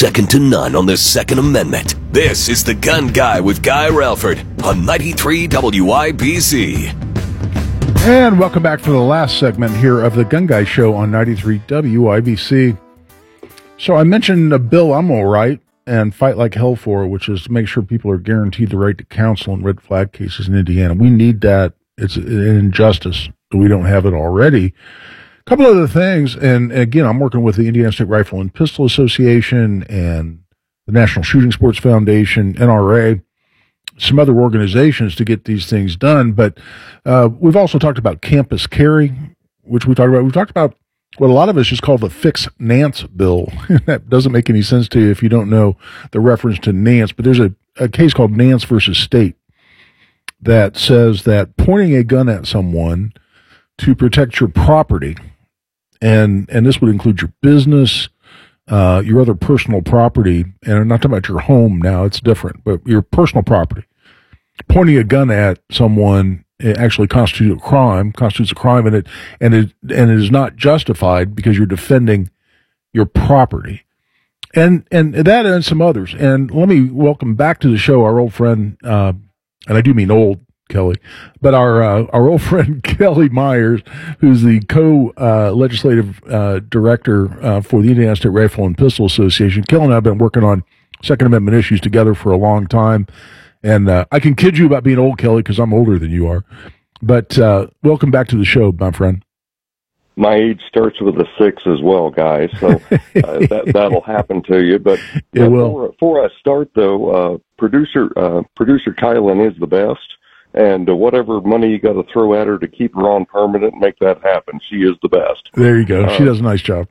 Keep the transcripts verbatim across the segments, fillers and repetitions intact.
second to none on the Second Amendment. This is The Gun Guy with Guy Relford on ninety-three W I B C. And welcome back for the last segment here of The Gun Guy Show on ninety-three W I B C. So I mentioned a bill I'm all right and fight like hell for, which is to make sure people are guaranteed the right to counsel in red flag cases in Indiana. We need that. It's an injustice that we don't have it already. A couple other things, and again, I'm working with the Indiana State Rifle and Pistol Association and the National Shooting Sports Foundation, N R A, some other organizations to get these things done. But uh, we've also talked about campus carry, which we talked about. We've talked about what a lot of us just call the Fix Nance bill. That doesn't make any sense to you if you don't know the reference to Nance, but there's a, a case called Nance versus State that says that pointing a gun at someone to protect your property, and and this would include your business, uh, your other personal property, and I'm not talking about your home now, it's different, but your personal property. Pointing a gun at someone it actually constitutes a crime, constitutes a crime, and it and it and it is not justified because you're defending your property. And and that and some others. And let me welcome back to the show our old friend, uh, and I do mean old, Kelly, but our uh, our old friend Kelly Myers, who's the co-legislative uh, uh, director uh, for the Indiana State Rifle and Pistol Association. Kelly and I have been working on Second Amendment issues together for a long time, and uh, I can kid you about being old, Kelly, because I'm older than you are. But uh, welcome back to the show, my friend. My age starts with a six as well, guys, so uh, that, that'll happen to you. But it uh, will. Before, before I start, though, uh, producer uh, producer Kylan is the best. And uh, whatever money you got to throw at her to keep her on permanent, make that happen. She is the best. There you go. She uh, does a nice job.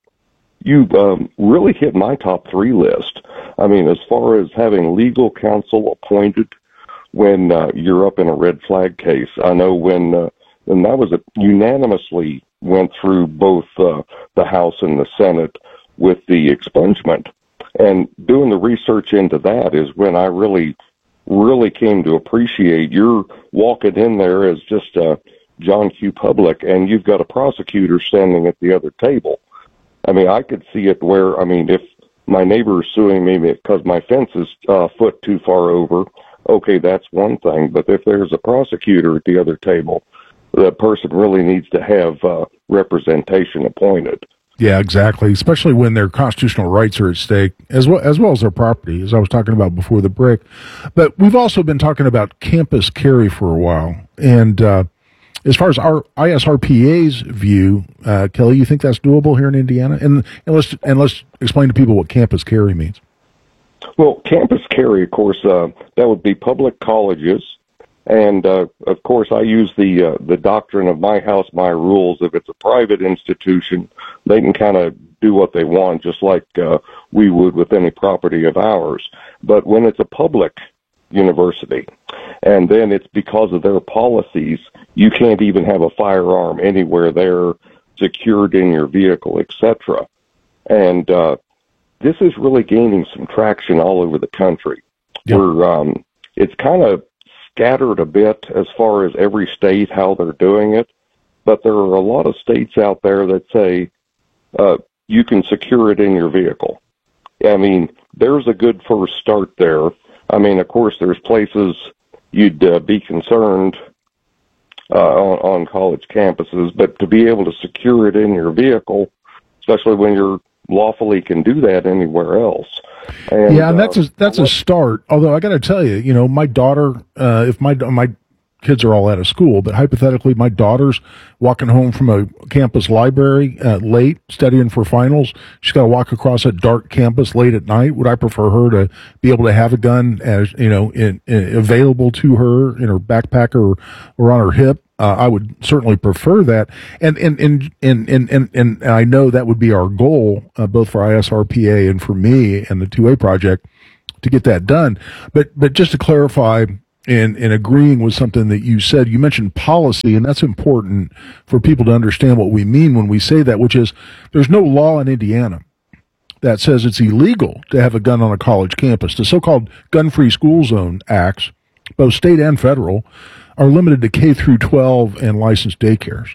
You um, really hit my top three list. I mean, as far as having legal counsel appointed when uh, you're up in a red flag case, I know when uh, when that was a, unanimously went through both uh, the House and the Senate with the expungement. And doing the research into that is when I really really came to appreciate you're walking in there as just a John Q. Public, and you've got a prosecutor standing at the other table. I mean, I could see it where, I mean, if my neighbor is suing me because my fence is a foot too far over, okay, that's one thing. But if there's a prosecutor at the other table, the person really needs to have uh, representation appointed. Yeah, exactly. Especially when their constitutional rights are at stake, as well as well as their property, as I was talking about before the break. But we've also been talking about campus carry for a while. And uh, as far as our I S R P A's view, uh, Kelly, you think that's doable here in Indiana? And, and let's and let's explain to people what campus carry means. Well, campus carry, of course, uh, that would be public colleges. And, uh, of course, I use the uh, the doctrine of my house, my rules. If it's a private institution, they can kind of do what they want, just like uh, we would with any property of ours. But when it's a public university, and then it's because of their policies, you can't even have a firearm anywhere there, secured in your vehicle, et cetera. And uh, this is really gaining some traction all over the country. Yep. Where um, it's kind of scattered a bit as far as every state, how they're doing it. But there are a lot of states out there that say uh, you can secure it in your vehicle. I mean, there's a good first start there. I mean, of course, there's places you'd uh, be concerned uh, on, on college campuses, but to be able to secure it in your vehicle, especially when you're lawfully can do that anywhere else. And, yeah, and that's uh, a that's a start. Although I got to tell you, you know, my daughter, uh, if my my kids are all out of school, but hypothetically, my daughter's walking home from a campus library uh, late, studying for finals. She's got to walk across a dark campus late at night. Would I prefer her to be able to have a gun as you know, in, in, available to her in her backpack or or on her hip? Uh, I would certainly prefer that, and and and and and and, and I know that would be our goal, uh, both for I S R P A and for me and the two A project, to get that done. But but just to clarify, and and agreeing with something that you said, you mentioned policy, and that's important for people to understand what we mean when we say that, which is there's no law in Indiana that says it's illegal to have a gun on a college campus. The so-called Gun-Free School Zone Acts, both state and federal, are limited to K through twelve and licensed daycares.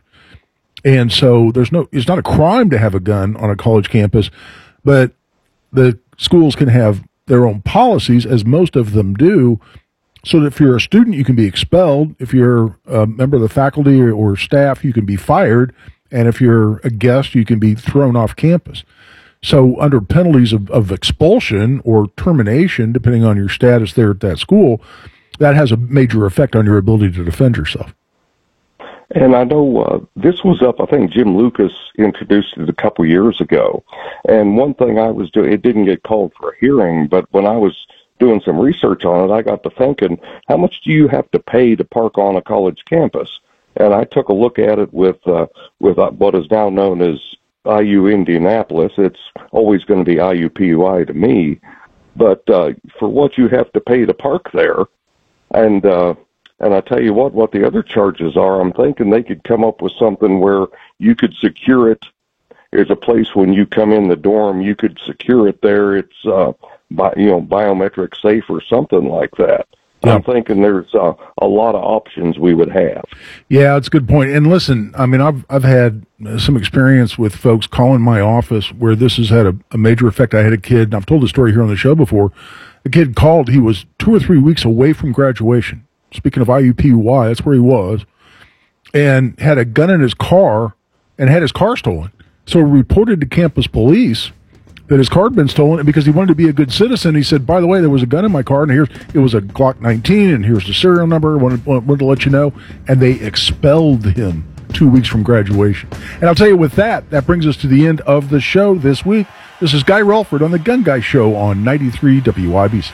And so there's no, it's not a crime to have a gun on a college campus, but the schools can have their own policies, as most of them do, so that if you're a student, you can be expelled. If you're a member of the faculty or, or staff, you can be fired. And if you're a guest, you can be thrown off campus. So under penalties of, of expulsion or termination, depending on your status there at that school, that has a major effect on your ability to defend yourself. And I know uh, this was up, I think Jim Lucas introduced it a couple years ago. And one thing I was doing, it didn't get called for a hearing, but when I was doing some research on it, I got to thinking, how much do you have to pay to park on a college campus? And I took a look at it with uh, with what is now known as I U Indianapolis. It's always going to be I U P U I to me. But uh, for what you have to pay to park there, and uh, and I tell you what, what the other charges are, I'm thinking they could come up with something where you could secure it. There's a place when you come in the dorm, you could secure it there. It's uh, Bi- you know, biometric safe or something like that. Yeah. I'm thinking there's uh, a lot of options we would have. Yeah, it's a good point. And listen, I mean, I've I've had some experience with folks calling my office where this has had a, a major effect. I had a kid, and I've told the story here on the show before. A kid called. He was two or three weeks away from graduation. Speaking of I U P U I, that's where he was, and had a gun in his car and had his car stolen. So he reported to campus police that his car had been stolen, and because he wanted to be a good citizen, he said, by the way, there was a gun in my car, and here's it was a Glock nineteen, and here's the serial number, wanted, wanted to let you know, and they expelled him two weeks from graduation. And I'll tell you, with that, that brings us to the end of the show this week. This is Guy Relford on the Gun Guy Show on ninety-three W I B C.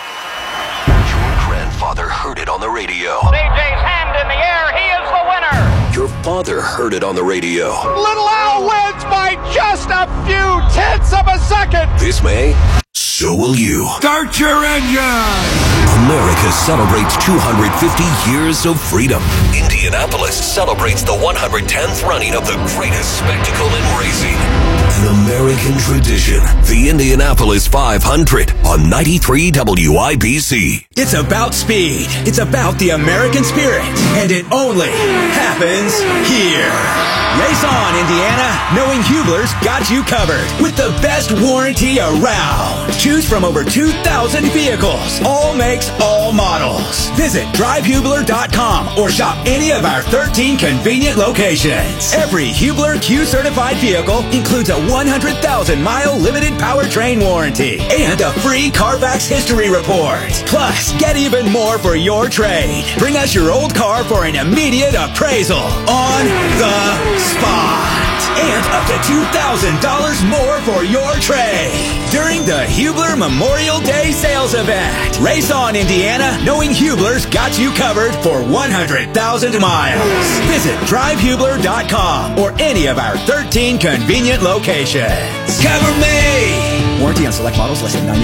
Your grandfather heard it on the radio. C J's hand in the air, he is the winner! Your father heard it on the radio. Little Al wins by just a few tenths of a second! This May, so will you. Start your engine! America celebrates two hundred fifty years of freedom. Indianapolis celebrates the one hundred tenth running of the greatest spectacle in racing. An American tradition, the Indianapolis five hundred on ninety-three W I B C. It's about speed. It's about the American spirit. And it only happens here. Race on, Indiana, knowing Hubler's got you covered with the best warranty around. Choose from over two thousand vehicles, all makes, all models. Visit drive hubler dot com or shop any of our thirteen convenient locations. Every Hubler Q-certified vehicle includes a one hundred thousand mile limited powertrain warranty and a free Carfax history report. Plus, get even more for your trade. Bring us your old car for an immediate appraisal on the spot. And up to two thousand dollars more for your trade during the Hubler Memorial Day sales event. Race on, Indiana, knowing Hubler's got you covered for one hundred thousand miles. Visit drive hubler dot com or any of our thirteen convenient locations. Cover me! Warranty on select models less than nine